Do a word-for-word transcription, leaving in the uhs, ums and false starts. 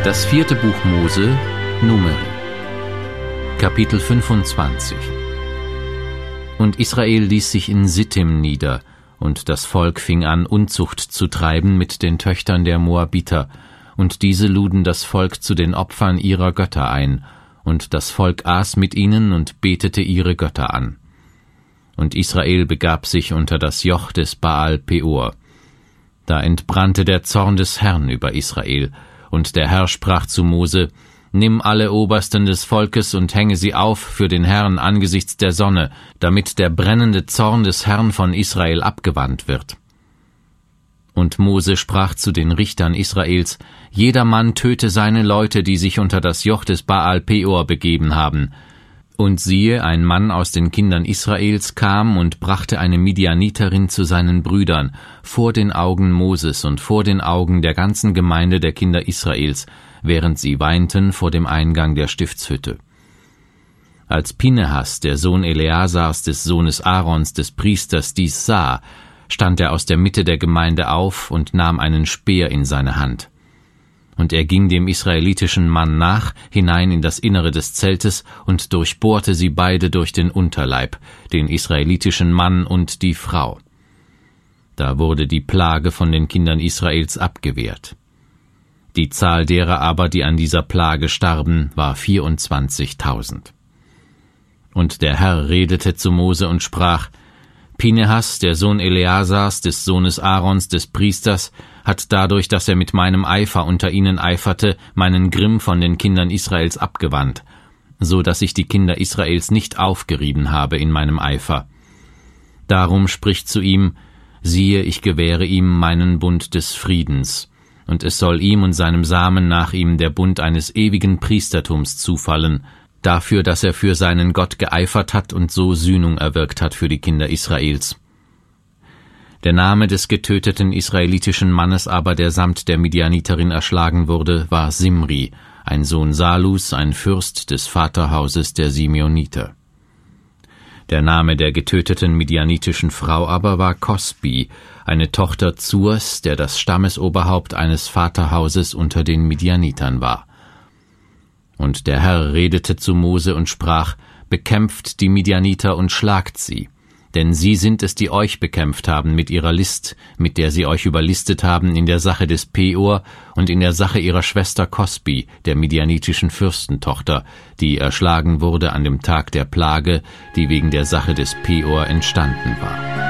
Das vierte Buch Mose, Numeri, Kapitel fünfundzwanzig. Und Israel ließ sich in Sittim nieder, und das Volk fing an, Unzucht zu treiben mit den Töchtern der Moabiter, und diese luden das Volk zu den Opfern ihrer Götter ein, und das Volk aß mit ihnen und betete ihre Götter an. Und Israel begab sich unter das Joch des Baal Peor. Da entbrannte der Zorn des Herrn über Israel, und der Herr sprach zu Mose: Nimm alle Obersten des Volkes und hänge sie auf für den Herrn angesichts der Sonne, damit der brennende Zorn des Herrn von Israel abgewandt wird. Und Mose sprach zu den Richtern Israels: Jedermann töte seine Leute, die sich unter das Joch des Baal Peor begeben haben. Und siehe, ein Mann aus den Kindern Israels kam und brachte eine Midianiterin zu seinen Brüdern, vor den Augen Moses und vor den Augen der ganzen Gemeinde der Kinder Israels, während sie weinten vor dem Eingang der Stiftshütte. Als Pinehas, der Sohn Eleasars, des Sohnes Aarons, des Priesters, dies sah, stand er aus der Mitte der Gemeinde auf und nahm einen Speer in seine Hand. Und er ging dem israelitischen Mann nach, hinein in das Innere des Zeltes, und durchbohrte sie beide durch den Unterleib, den israelitischen Mann und die Frau. Da wurde die Plage von den Kindern Israels abgewehrt. Die Zahl derer aber, die an dieser Plage starben, war vierundzwanzigtausend. Und der Herr redete zu Mose und sprach: Pinehas, der Sohn Eleasars, des Sohnes Aarons, des Priesters, hat dadurch, dass er mit meinem Eifer unter ihnen eiferte, meinen Grimm von den Kindern Israels abgewandt, so dass ich die Kinder Israels nicht aufgerieben habe in meinem Eifer. Darum spricht zu ihm: Siehe, ich gewähre ihm meinen Bund des Friedens, und es soll ihm und seinem Samen nach ihm der Bund eines ewigen Priestertums zufallen, dafür, dass er für seinen Gott geeifert hat und so Sühnung erwirkt hat für die Kinder Israels. Der Name des getöteten israelitischen Mannes aber, der samt der Midianiterin erschlagen wurde, war Simri, ein Sohn Salus, ein Fürst des Vaterhauses der Simeoniter. Der Name der getöteten midianitischen Frau aber war Kosbi, eine Tochter Zurs, der das Stammesoberhaupt eines Vaterhauses unter den Midianitern war. Und der Herr redete zu Mose und sprach: Bekämpft die Midianiter und schlagt sie, denn sie sind es, die euch bekämpft haben mit ihrer List, mit der sie euch überlistet haben in der Sache des Peor und in der Sache ihrer Schwester Kosbi, der midianitischen Fürstentochter, die erschlagen wurde an dem Tag der Plage, die wegen der Sache des Peor entstanden war.